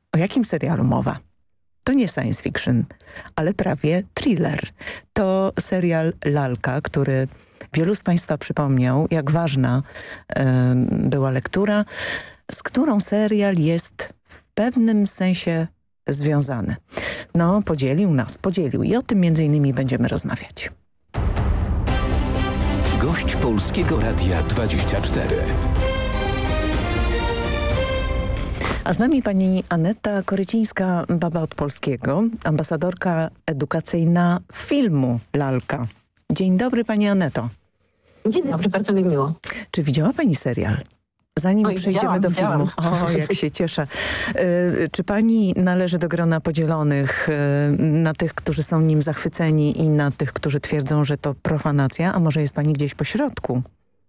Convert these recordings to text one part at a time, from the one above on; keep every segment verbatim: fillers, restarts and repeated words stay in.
O jakim serialu mowa? To nie science fiction, ale prawie thriller. To serial Lalka, który wielu z Państwa przypomniał, jak ważna y, była lektura, z którą serial jest w pewnym sensie związany. No, podzielił nas, podzielił i o tym między innymi będziemy rozmawiać. Gość Polskiego Radia dwadzieścia cztery. A z nami pani Aneta Korycińska, baba od polskiego, ambasadorka edukacyjna filmu Lalka. Dzień dobry pani Aneto. Dzień dobry, bardzo mi miło. Czy widziała pani serial? Zanim Oj, przejdziemy do widziałam. filmu. O, jak się cieszę. Y, czy pani należy do grona podzielonych y, na tych, którzy są nim zachwyceni i na tych, którzy twierdzą, że to profanacja? A może jest pani gdzieś po środku?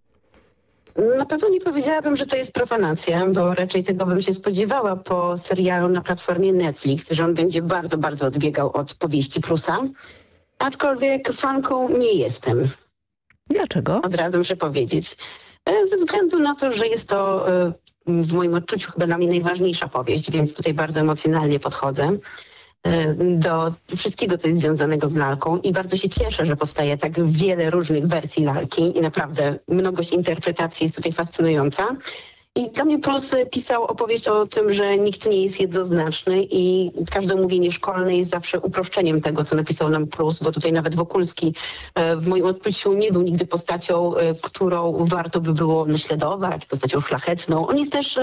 Na pewno nie powiedziałabym, że to jest profanacja, bo raczej tego bym się spodziewała po serialu na platformie Netflix, że on będzie bardzo, bardzo odbiegał od powieści Prusa. Aczkolwiek fanką nie jestem. Dlaczego? Od razu muszę powiedzieć. Ze względu na to, że jest to w moim odczuciu chyba dla mnie najważniejsza powieść, więc tutaj bardzo emocjonalnie podchodzę do wszystkiego, co jest związanego z lalką i bardzo się cieszę, że powstaje tak wiele różnych wersji lalki i naprawdę mnogość interpretacji jest tutaj fascynująca. I dla mnie Prus pisał opowieść o tym, że nikt nie jest jednoznaczny i każde mówienie szkolne jest zawsze uproszczeniem tego, co napisał nam Prus, bo tutaj nawet Wokulski w moim odczuciu nie był nigdy postacią, którą warto by było naśladować, postacią szlachetną. On jest też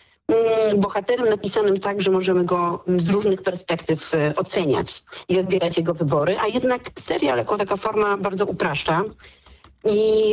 bohaterem napisanym tak, że możemy go z różnych perspektyw oceniać i odbierać jego wybory, a jednak serial jako taka forma bardzo upraszcza i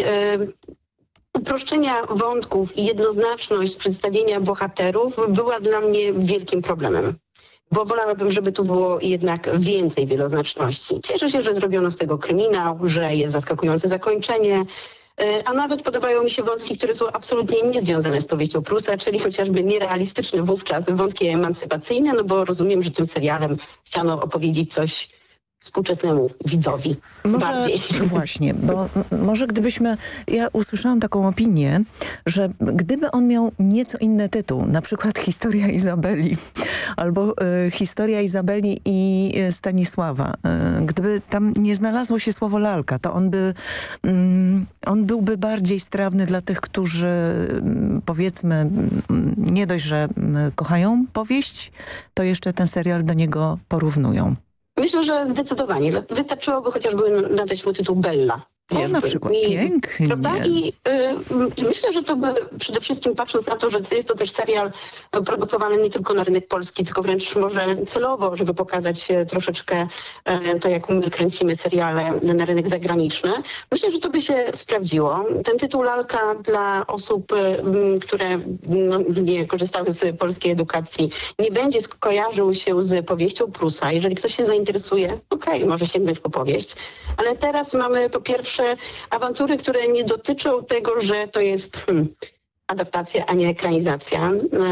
uproszczenia wątków i jednoznaczność przedstawienia bohaterów była dla mnie wielkim problemem. Bo wolałabym, żeby tu było jednak więcej wieloznaczności. Cieszę się, że zrobiono z tego kryminał, że jest zaskakujące zakończenie, a nawet podobają mi się wątki, które są absolutnie niezwiązane z powieścią Prusa, czyli chociażby nierealistyczne wówczas wątki emancypacyjne, no bo rozumiem, że tym serialem chciano opowiedzieć coś współczesnemu widzowi. Może bardziej. Właśnie, bo może gdybyśmy, ja usłyszałam taką opinię, że gdyby on miał nieco inny tytuł, na przykład Historia Izabeli albo y, Historia Izabeli i Stanisława, y, gdyby tam nie znalazło się słowo lalka, to on by y, on byłby bardziej strawny dla tych, którzy y, powiedzmy y, nie dość, że y, kochają powieść, to jeszcze ten serial do niego porównują. Myślę, że zdecydowanie. Wystarczyłoby chociażby nadać mu tytuł Bella. O, na przykład. I, pięknie. Prawda? I, y, I myślę, że to by przede wszystkim patrząc na to, że jest to też serial produkowany nie tylko na rynek polski, tylko wręcz może celowo, żeby pokazać troszeczkę y, to, jak my kręcimy seriale na rynek zagraniczny. Myślę, że to by się sprawdziło. Ten tytuł Lalka dla osób, y, które no, nie korzystały z polskiej edukacji, nie będzie kojarzył się z powieścią Prusa. Jeżeli ktoś się zainteresuje, okej, okay, może sięgnąć po powieść. Ale teraz mamy po pierwsze awantury, które nie dotyczą tego, że to jest hmm, adaptacja, a nie ekranizacja,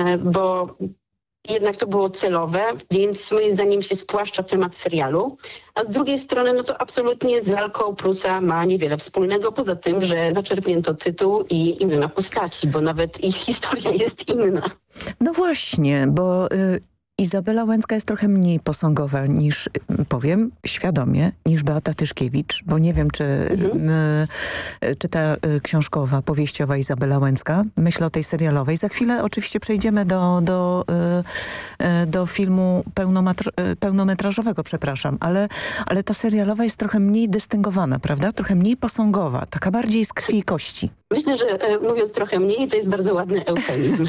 bo jednak to było celowe, więc moim zdaniem się spłaszcza temat serialu. A z drugiej strony, no to absolutnie z lalką Prusa ma niewiele wspólnego, poza tym, że zaczerpnięto tytuł i imiona postaci, bo nawet ich historia jest inna. No właśnie, bo... Y Izabela Łęcka jest trochę mniej posągowa niż, powiem świadomie, niż Beata Tyszkiewicz, bo nie wiem, czy, mhm. y, czy ta y, książkowa, powieściowa Izabela Łęcka, myślę o tej serialowej. Za chwilę oczywiście przejdziemy do, do, y, y, do filmu pełnometr- pełnometrażowego, przepraszam, ale, ale ta serialowa jest trochę mniej dystyngowana, prawda? Trochę mniej posągowa, taka bardziej z krwi i kości. Myślę, że e, mówiąc trochę mniej, to jest bardzo ładny eufemizm.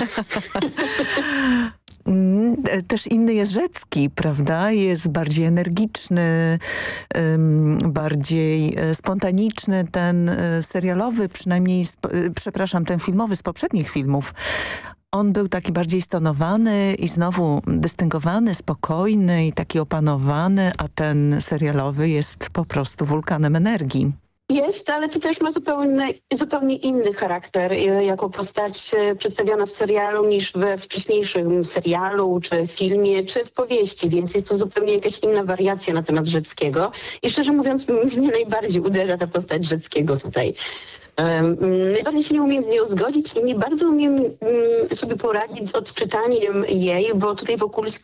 Też inny jest Rzecki, prawda? Jest bardziej energiczny, bardziej spontaniczny. Ten serialowy, przynajmniej, przepraszam, ten filmowy z poprzednich filmów, on był taki bardziej stonowany i znowu dystyngowany, spokojny i taki opanowany, a ten serialowy jest po prostu wulkanem energii. Jest, ale to też ma zupełnie, zupełnie inny charakter jako postać przedstawiona w serialu niż we wcześniejszym serialu, czy w filmie, czy w powieści, więc jest to zupełnie jakaś inna wariacja na temat Rzeckiego. I szczerze mówiąc, mnie najbardziej uderza ta postać Rzeckiego tutaj. Um, najbardziej się nie umiem z nią zgodzić i nie bardzo umiem um, sobie poradzić z odczytaniem jej, bo tutaj Wokulski